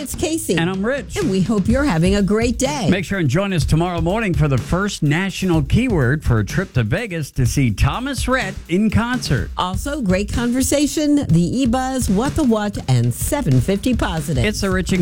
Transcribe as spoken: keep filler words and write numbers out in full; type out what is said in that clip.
It's Casey. And I'm Rich. And we hope you're having a great day. Make sure and join us tomorrow morning for the first national keyword for a trip to Vegas to see Thomas Rhett in concert. Also, great conversation, the E-Buzz, What the What, and seven fifty Positive. It's the Rich and